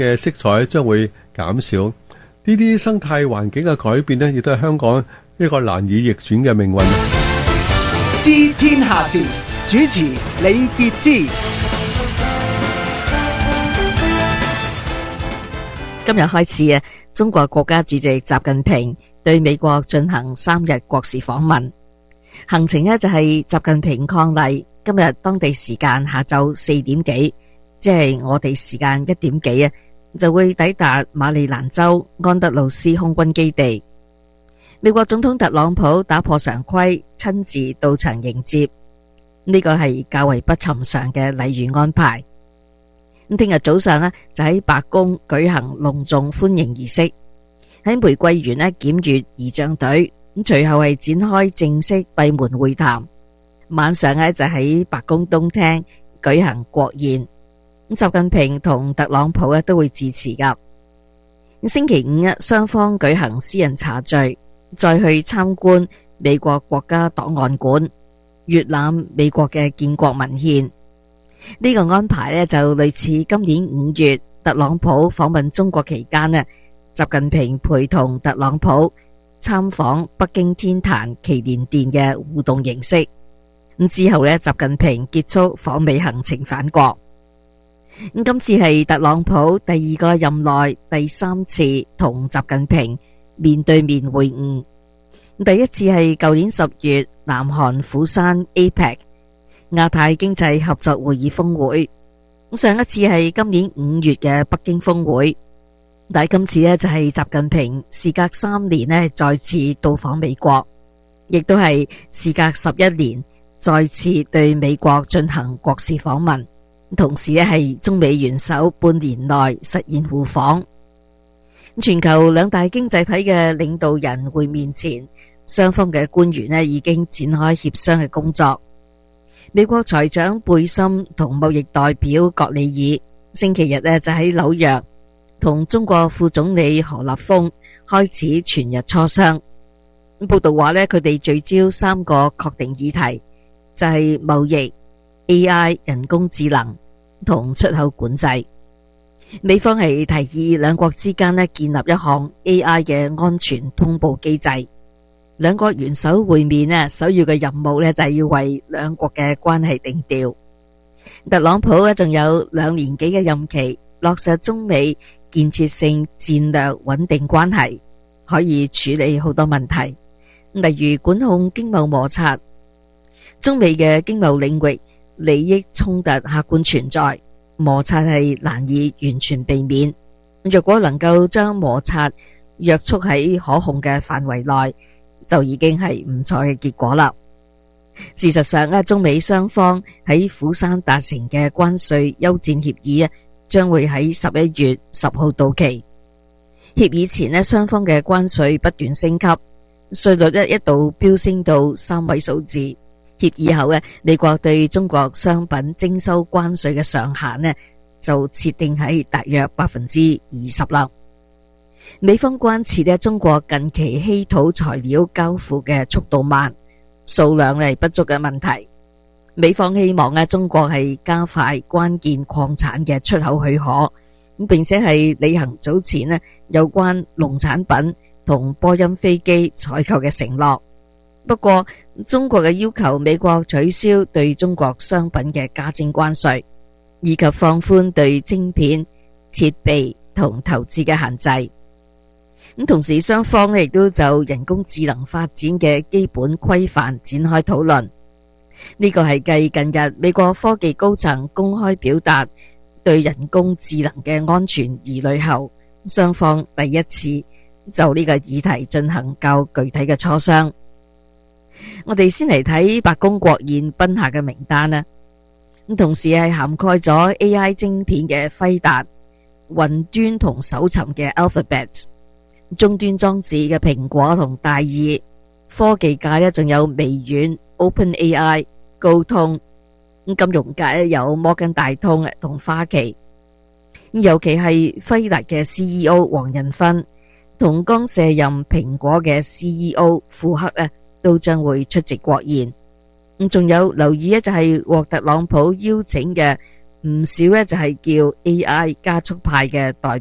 嘅色彩將會減少。呢啲生態環境嘅改變呢，亦都係香港一個難以逆轉嘅命運。 知天下事，主持李傑之。 今日開始啊，中國國家主席習近平對美國進行3日國事訪問。行程呢就係習近平伉儷，今日當地時間下晝4點幾，即係我哋時間1點幾啊，就會抵達馬里蘭州安德魯斯空軍基地。美國總統特朗普打破常規，親自到場迎接，呢個係較為不尋常嘅禮遇安排。咁聽日早上呢，就喺白宮舉行隆重歡迎儀式，喺玫瑰園呢檢閱儀仗隊，咁隨後係展開正式閉門會談。晚上呢，就喺白宮東廳舉行國宴，咁習近平同特朗普呢都會致辭噶。星期五雙方舉行私人茶敘，再去參觀美國國家檔案館，閱覽美國嘅建國文獻。呢個安排呢，就類似今年5月特朗普訪問中國期間呢，習近平陪同特朗普參訪北京天壇祈年殿嘅互動形式。咁之後呢，習近平結束訪美行程返國。咁今次係特朗普第2個任內第3次同習近平面對面會晤。第一次係舊年10月南韓釜山 APEC 亞太經濟合作會議峰會，上一次係今年5月嘅北京峰會，但係今次呢，就係習近平事隔3年呢再次到訪美國，亦都係事隔11年再次對美國進行國事訪問，同時呢係中美元首半年內實現互訪。全球2大經濟體嘅領導人會面前，雙方嘅官員呢已經展開協商嘅工作。美國財長貝森同貿易代表葛里爾星期日呢就喺紐約同中國副總理何立峰開始全日磋商。報道話呢，佢哋聚焦3個確定議題，就係貿易、AI 人工智能同出口管制。美方係提議兩國之間呢建立一項 AI 嘅安全通報機制。兩國元首會面呢，首要嘅任務呢就係要為兩國嘅關係定調。特朗普呢仲有2年幾嘅任期，落實中美建設性戰略穩定關係，可以處理好多問題，例如管控經貿摩擦。中美嘅經貿領域利益衝突客觀存在，摩擦係難以完全避免。若果能夠將摩擦約束喺可控嘅範圍內，就已經係唔錯嘅結果啦。事實上中美雙方喺釜山達成嘅關稅休戰協議將會喺11月10號到期。協議前雙方嘅關稅不斷升級，稅率一度飆升到3位數字。協議後美國對中國商品徵收關稅嘅上限就設定喺大約20%啦。美方關切中國近期稀土材料交付嘅速度慢、數量不足嘅問題。美方希望中國係加快關鍵礦產嘅出口許可，並且係履行早前有關農產品同波音飛機採購嘅承諾。不過中國嘅要求美國取消對中國商品嘅加徵關稅，以及放寬對晶片、設備同投資嘅限制。同時雙方亦都就人工智能發展嘅基本規範展開討論。呢個係繼近日美國科技高層公開表達對人工智能嘅安全疑慮後，雙方第一次就呢個議題進行較具體嘅磋商。我哋先嚟睇白宮國宴賓客嘅名單啦。同時係涵蓋咗 AI 晶片嘅輝達、雲端同搜尋嘅 Alphabet、終端裝置嘅蘋果同戴爾，科技界仲有微軟、OpenAI、高通，金融界有摩根大通同花旗。尤其係輝達嘅 CEO 黃仁勳同剛卸任蘋果嘅 CEO 庫克都將會出席國宴。仲有留意就係獲特朗普邀請嘅唔少咧就係叫 AI 加速派嘅代